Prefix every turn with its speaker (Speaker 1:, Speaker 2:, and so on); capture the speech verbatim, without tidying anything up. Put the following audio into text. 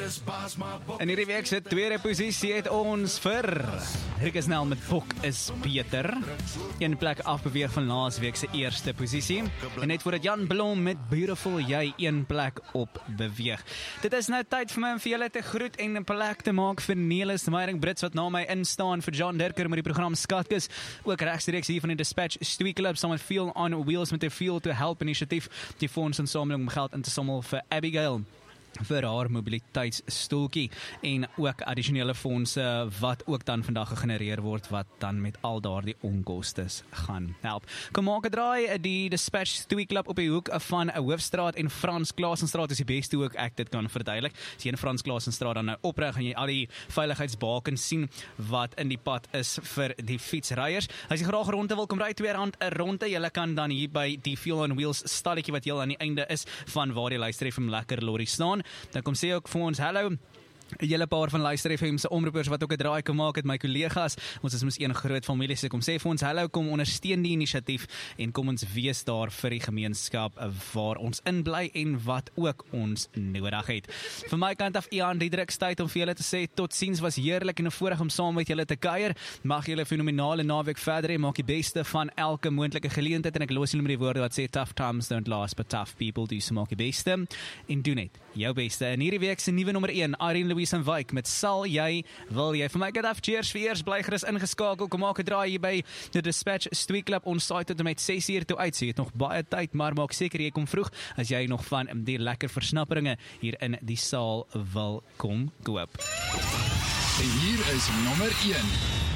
Speaker 1: In hierdie week se tweede posisie het ons vir Rieke Snell met Bok is beter. Een plek afbeweeg van laasweek se eerste posisie. En net voordat Jan Blom met Beautiful jy een plek op beweeg. Dit is nou tyd vir my om vir julle te groet en 'n plek te maak vir Nelis Meyering Brits wat na my instaan vir John Dirker met die program Skatkis. Ook regstreeks hier van die Dispatch Stewie Club saam met Feel on Wheels met die Feel to Help initiatief. Die fondsinsameling om geld in te samel vir Abigail vir haar mobiliteitsstoeltjie en ook addisionele fondse wat ook dan vandag gegenereer word wat dan met al daardie onkostes gaan help. Kom maak 'n draai, die Dispatch Stewie Club op die hoek van 'n Hoofstraat en Frans Klaasenstraat is die beste hoek ek dit kan verduidelik. As jy in Frans Klaasenstraat dan nou opreg en jy al die veiligheidsbakens sien wat in die pad is vir die fietsryers. As jy graag 'n ronde wil kom ry, twee rand 'n ronde. Jy kan dan hier by die Feel on Wheels stalletjie wat heel aan die einde is van waar die luister F M lekker lorry staan. Dan kom sê ook vir ons hallo. 'n Julle paar van Luister F M se omroepers wat ook 'n draai kan maak het, my kollegas. Ons is mos een groot familie, so kom sê vir ons hallo, kom ondersteun die inisiatief en kom ons wees daar vir die gemeenskap waar ons inbly en wat ook ons nodig het. Van my kant af, Ian Diedricks, tyd om vir julle te sê totsiens, was heerlik en 'n voorreg om saam met julle te kuier. Mag julle 'n fenominale naweek verder hê, maak die beste van elke moontlike geleentheid en ek los julle met die woorde wat sê tough times don't last but tough people do, so maak die beste en doen net jou beste. En hierdie week se nuwe nommer een, Irene Louise en Wyk met Sal jy, wil jy. Vir my kant af, cheers vir eers, bly gerus ingeskakel, kom maak 'n draai hier by die Dispatch Stewie Club, ons saai tot en met ses uur toe uit, so jy het nog baie tyd, maar maak seker jy kom vroeg, as jy nog van die lekker versnapperinge hier in die saal wil kom koop.
Speaker 2: En hier is nommer een.